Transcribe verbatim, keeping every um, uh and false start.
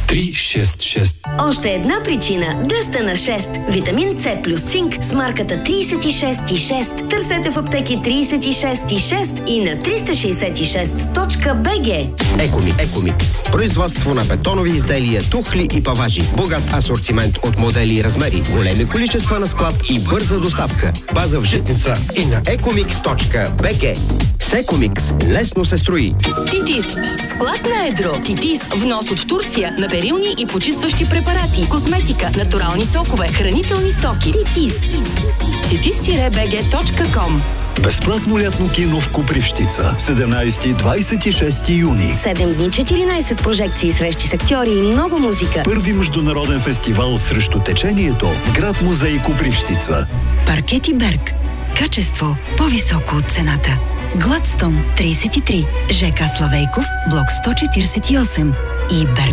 три шест шест. Още една причина да сте на шест. Витамин С плюс цинк с марката трийсет и шест и шест. Търсете в аптеки трийсет и шест и шест и на триста шейсет и шест точка би джи. Екомикс. Екомикс. Производство на бетонови изделия, тухли и паважи. Богат асортимент от модели и размери. Големи количества на склад и бърза доставка. База в Житница и на екомикс точка би джи. С Екомикс лесно се строи. Титис. Склад на едро. Титис. Внос от Турция на перилни и почистващи препарати, козметика, натурални сокове, хранителни стоки. Титис. титис би джи точка ком. Безплатно лятно кино в Копривщица. седемнайсети и двайсет и шести юни. седем дни, четиринайсет прожекции, срещи с актьори и много музика. Първи международен фестивал срещу течението в град музей Копривщица. Паркети Берг. Качество по-високо от цената. Гладстон трийсет и три, ЖК Славейков, блок сто четирийсет и осем и Берг